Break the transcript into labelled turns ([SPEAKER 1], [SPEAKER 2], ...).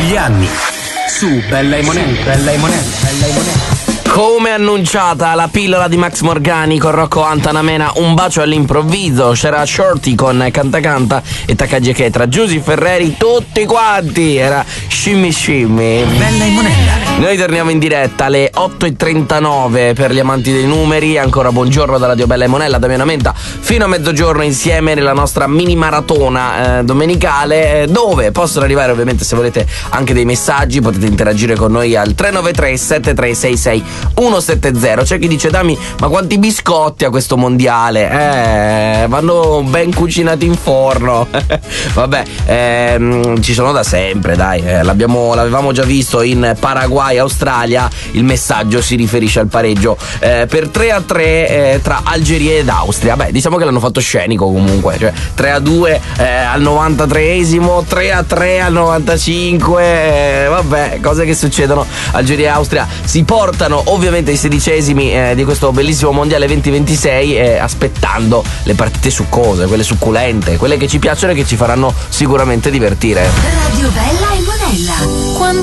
[SPEAKER 1] Gli anni su Bella e Monella.
[SPEAKER 2] Come annunciata, la pillola di Max Morgani con Rocco Antanamena, un bacio all'improvviso. C'era Shorty con Canta Canta e Takagi Chetra, Giusy Ferreri, tutti quanti. Era Shimmy Shimmy.
[SPEAKER 1] Bella e Monella.
[SPEAKER 2] Noi torniamo in diretta alle 8:39 per gli amanti dei numeri. Ancora buongiorno da Radio Bella e Monella, Damiano Menta, fino a mezzogiorno insieme nella nostra mini maratona domenicale, dove possono arrivare ovviamente, se volete, anche dei messaggi. Potete interagire con noi al 393 7366 170. C'è chi dice: Dami, ma quanti biscotti a questo mondiale? Vanno ben cucinati in forno. Vabbè, ci sono da sempre, dai. L'avevamo già visto in Paraguay, Australia. Il messaggio si riferisce al pareggio per 3-3 tra Algeria ed Austria. Beh, diciamo che l'hanno fatto scenico comunque, cioè 3-2 al 93esimo, 3-3 al 95. Vabbè, cose che succedono. Algeria e Austria si portano ovviamente i sedicesimi di questo bellissimo mondiale 2026, aspettando le partite succose, quelle succulente, quelle che ci piacciono e che ci faranno sicuramente divertire.
[SPEAKER 3] Radio Bella e Monella. Quando